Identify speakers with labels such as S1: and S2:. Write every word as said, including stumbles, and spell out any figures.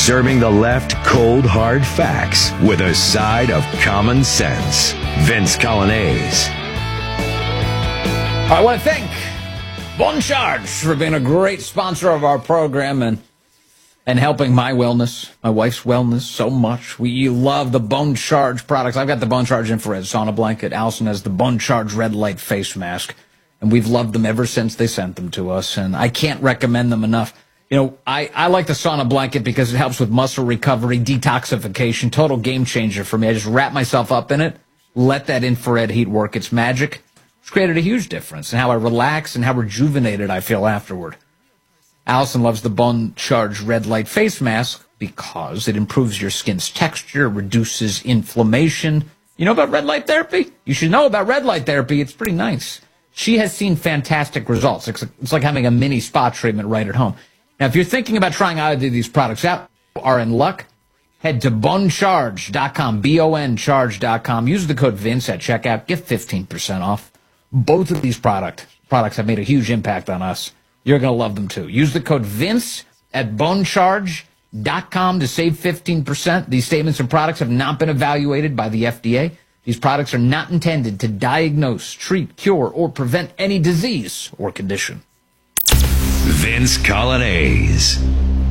S1: Serving the left cold, hard facts with a side of common sense. Vince Coglianese.
S2: I want to thank Bon Charge for being a great sponsor of our program and and helping my wellness, my wife's wellness so much. We love the Bon Charge products. I've got the Bon Charge infrared sauna blanket. Allison has the Bon Charge red light face mask. And we've loved them ever since they sent them to us. And I can't recommend them enough. You know, I, I like the sauna blanket because it helps with muscle recovery, detoxification, total game changer for me. I just wrap myself up in it, let that infrared heat work its magic. It's created a huge difference in how I relax and how rejuvenated I feel afterward. Allison loves the Bon Charge red light face mask because it improves your skin's texture, reduces inflammation. You know about red light therapy? You should know about red light therapy. It's pretty nice. She has seen fantastic results. It's, it's like having a mini spa treatment right at home. Now, if you're thinking about trying either of these products out, you are in luck. Head to bon charge dot com, B O N charge dot com. Use the code Vince at checkout. Get fifteen percent off. Both of these product, products have made a huge impact on us. You're going to love them, too. Use the code Vince at bon charge dot com to save fifteen percent. These statements and products have not been evaluated by the F D A. These products are not intended to diagnose, treat, cure, or prevent any disease or condition.
S1: Vince Coglianese.